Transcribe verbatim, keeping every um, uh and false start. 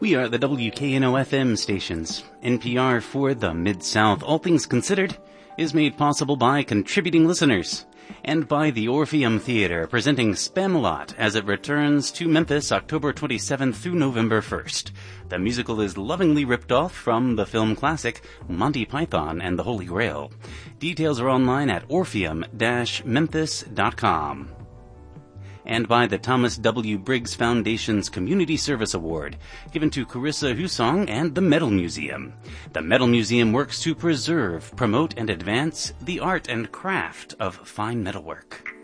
We are the W K N O F M stations. N P R for the Mid-South. All Things Considered is made possible by contributing listeners and by the Orpheum Theater, presenting Spamalot as it returns to Memphis October twenty-seventh through November first. The musical is lovingly ripped off from the film classic Monty Python and the Holy Grail. Details are online at orpheum dash memphis dot com. And by the Thomas W. Briggs Foundation's Community Service Award, given to Carissa Husong and the Metal Museum. The Metal Museum works to preserve, promote, and advance the art and craft of fine metalwork.